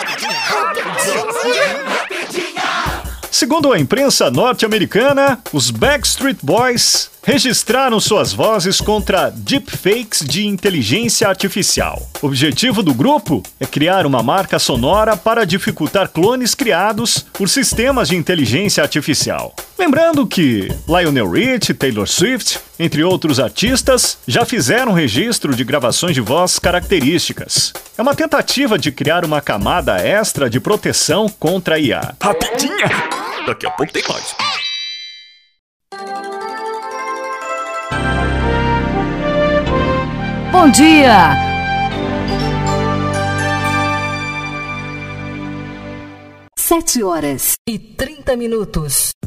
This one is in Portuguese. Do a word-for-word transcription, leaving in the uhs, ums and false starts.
Segundo a imprensa norte-americana, os Backstreet Boys registraram suas vozes contra deepfakes de inteligência artificial. O objetivo do grupo é criar uma marca sonora para dificultar clones criados por sistemas de inteligência artificial. Lembrando que Lionel Richie, Taylor Swift, entre outros artistas, já fizeram registro de gravações de voz características. É uma tentativa de criar uma camada extra de proteção contra a I A. Rapidinha! Daqui a pouco tem mais. Bom dia! Sete horas e trinta minutos.